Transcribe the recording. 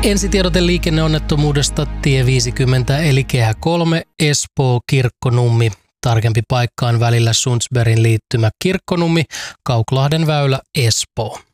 Ensitiedote liikenneonnettomuudesta tie 50 eli kehä 3 Espoo Kirkkonummi. Tarkempi paikka on välillä Sundsbergin liittymä Kirkkonummi, Kauklahden väylä Espoo.